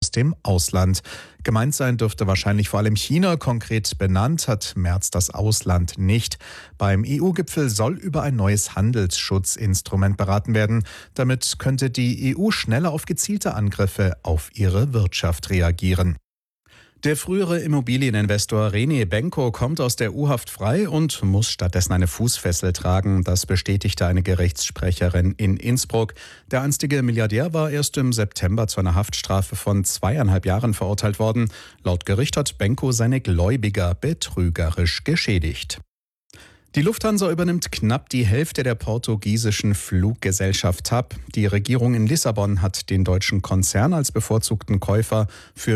aus dem Ausland. Gemeint sein dürfte wahrscheinlich vor allem China. Konkret benannt hat Merz das Ausland nicht. Beim EU-Gipfel soll über ein neues Handelsschutzinstrument beraten werden. Damit könnte die EU schneller auf gezielte Angriffe auf ihre Wirtschaft reagieren. Der frühere Immobilieninvestor René Benko kommt aus der U-Haft frei und muss stattdessen eine Fußfessel tragen. Das bestätigte eine Gerichtssprecherin in Innsbruck. Der einstige Milliardär war erst im September zu einer Haftstrafe von 2,5 Jahren verurteilt worden. Laut Gericht hat Benko seine Gläubiger betrügerisch geschädigt. Die Lufthansa übernimmt knapp die Hälfte der portugiesischen Fluggesellschaft TAP. Die Regierung in Lissabon hat den deutschen Konzern als bevorzugten Käufer für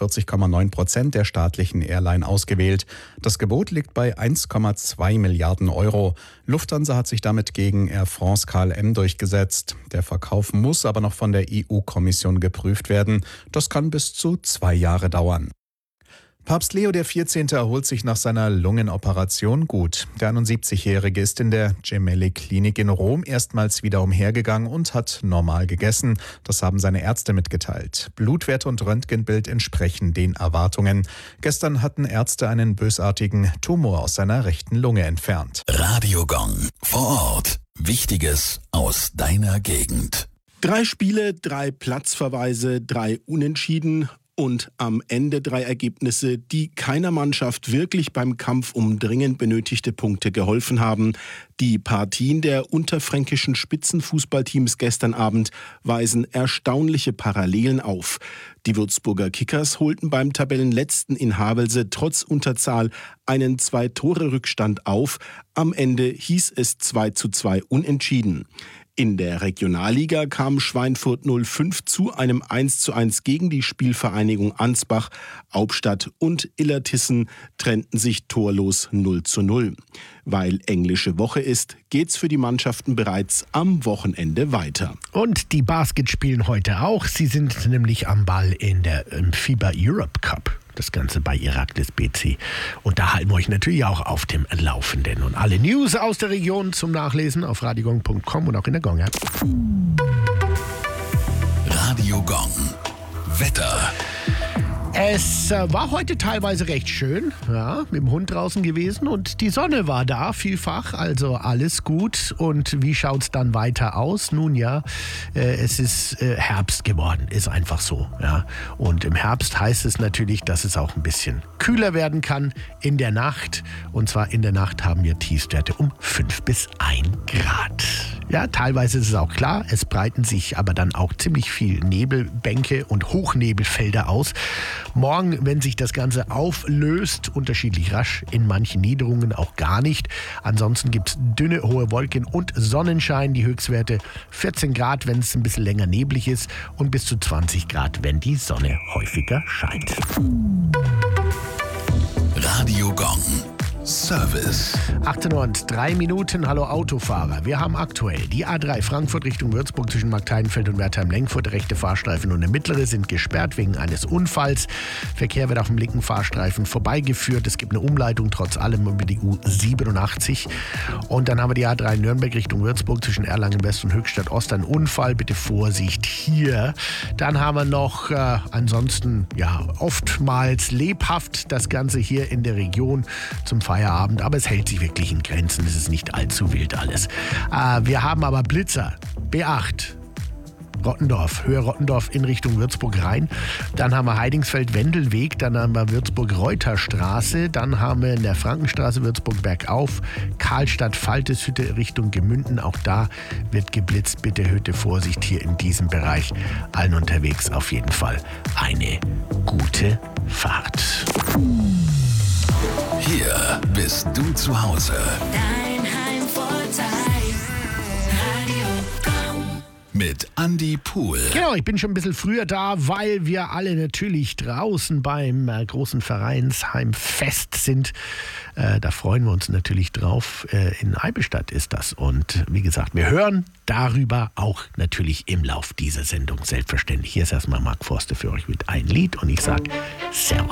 44,9% der staatlichen Airline ausgewählt. Das Gebot liegt bei 1,2 Milliarden Euro. Lufthansa hat sich damit gegen Air France KLM durchgesetzt. Der Verkauf muss aber noch von der EU-Kommission geprüft werden. Das kann bis zu 2 Jahre dauern. Papst Leo XIV. Erholt sich nach seiner Lungenoperation gut. Der 71-Jährige ist in der Gemelli-Klinik in Rom erstmals wieder umhergegangen und hat normal gegessen. Das haben seine Ärzte mitgeteilt. Blutwerte und Röntgenbild entsprechen den Erwartungen. Gestern hatten Ärzte einen bösartigen Tumor aus seiner rechten Lunge entfernt. Radio Gong. Vor Ort. Wichtiges aus deiner Gegend. 3 Spiele, 3 Platzverweise, 3 Unentschieden. Und am Ende 3 Ergebnisse, die keiner Mannschaft wirklich beim Kampf um dringend benötigte Punkte geholfen haben. Die Partien der unterfränkischen Spitzenfußballteams gestern Abend weisen erstaunliche Parallelen auf. Die Würzburger Kickers holten beim Tabellenletzten in Havelse trotz Unterzahl einen 2-Tore-Rückstand auf. Am Ende hieß es 2:2 unentschieden. In der Regionalliga kam Schweinfurt 05 zu einem 1:1 gegen die Spielvereinigung Ansbach. Hauptstadt und Illertissen trennten sich torlos 0:0. Weil englische Woche ist, geht's für die Mannschaften bereits am Wochenende weiter. Und die Baskets spielen heute auch. Sie sind nämlich am Ball im FIBA Europe Cup. Das Ganze bei Iraklis BC. Und da halten wir euch natürlich auch auf dem Laufenden. Und alle News aus der Region zum Nachlesen auf radiogong.com und auch in der Gong-App. Radio Gong. Wetter. Es war heute teilweise recht schön, ja, mit dem Hund draußen gewesen und die Sonne war da, vielfach, also alles gut. Und wie schaut's dann weiter aus? Nun ja, es ist Herbst geworden, ist einfach so, ja. Und im Herbst heißt es natürlich, dass es auch ein bisschen kühler werden kann in der Nacht. Und zwar in der Nacht haben wir Tiefstwerte um 5 bis 1 Grad. Ja, teilweise ist es auch klar, es breiten sich aber dann auch ziemlich viel Nebelbänke und Hochnebelfelder aus. Morgen, wenn sich das Ganze auflöst, unterschiedlich rasch, in manchen Niederungen auch gar nicht. Ansonsten gibt es dünne, hohe Wolken und Sonnenschein. Die Höchstwerte 14 Grad, wenn es ein bisschen länger neblig ist und bis zu 20 Grad, wenn die Sonne häufiger scheint. Radio Gong. Service. 18:03 Hallo Autofahrer. Wir haben aktuell die A3 Frankfurt Richtung Würzburg zwischen Marktheidenfeld und Wertheim-Lengfurt. Der rechte Fahrstreifen und der mittlere sind gesperrt wegen eines Unfalls. Verkehr wird auf dem linken Fahrstreifen vorbeigeführt. Es gibt eine Umleitung trotz allem über die U87. Und dann haben wir die A3 Nürnberg Richtung Würzburg zwischen Erlangen West und Höchstadt Ost. Ein Unfall, bitte Vorsicht hier. Dann haben wir noch ansonsten ja oftmals lebhaft das Ganze hier in der Region zum Feierabend, aber es hält sich wirklich in Grenzen, es ist nicht allzu wild alles. Wir haben aber Blitzer, B8, Rottendorf, Höhe Rottendorf in Richtung Würzburg rein. Dann haben wir Heidingsfeld-Wendelweg, dann haben wir Würzburg-Reuterstraße, dann haben wir in der Frankenstraße Würzburg bergauf, Karlstadt-Falteshütte Richtung Gemünden, auch da wird geblitzt. Bitte Hütte Vorsicht hier in diesem Bereich. Allen unterwegs auf jeden Fall eine gute Fahrt. Hier bist du zu Hause. Dein Heimvorteil. Radio Gong. Mit Andi Pohl. Genau, ich bin schon ein bisschen früher da, weil wir alle natürlich draußen beim großen Vereinsheimfest sind. Da freuen wir uns natürlich drauf. In Eibenstadt ist das. Und wie gesagt, wir hören darüber auch natürlich im Lauf dieser Sendung selbstverständlich. Hier ist erstmal Mark Forster für euch mit einem Lied und ich sage Servus.